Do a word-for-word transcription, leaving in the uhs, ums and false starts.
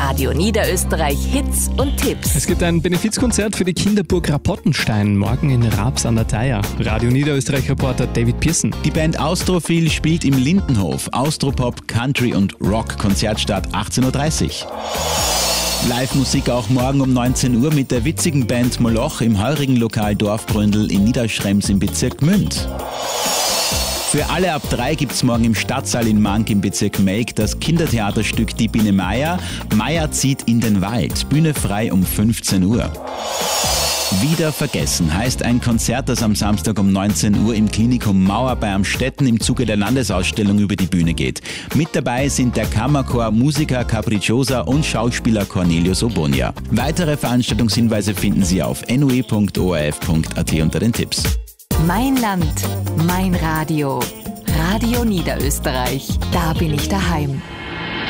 Radio Niederösterreich Hits und Tipps. Es gibt ein Benefizkonzert für die Kinderburg Rapottenstein morgen in Raps an der Thaya. Radio Niederösterreich-Reporter David Pearson. Die Band Austrophil spielt im Lindenhof. Austropop, Country und Rock. Konzertstart achtzehn Uhr dreißig. Live-Musik auch morgen um neunzehn Uhr mit der witzigen Band Moloch im heurigen Lokal Dorfbründel in Niederschrems im Bezirk Gmünd. Für alle ab drei gibt's morgen im Stadtsaal in Mank im Bezirk Melk das Kindertheaterstück Die Biene Meier. Meier zieht in den Wald. Bühne frei um fünfzehn Uhr. Wieder vergessen heißt ein Konzert, das am Samstag um neunzehn Uhr im Klinikum Mauer bei Amstetten im Zuge der Landesausstellung über die Bühne geht. Mit dabei sind der Kammerchor, Musiker Capricciosa und Schauspieler Cornelius Obonia. Weitere Veranstaltungshinweise finden Sie auf n u i punkt o r f punkt a t unter den Tipps. Mein Land, mein Radio. Radio Niederösterreich. Da bin ich daheim.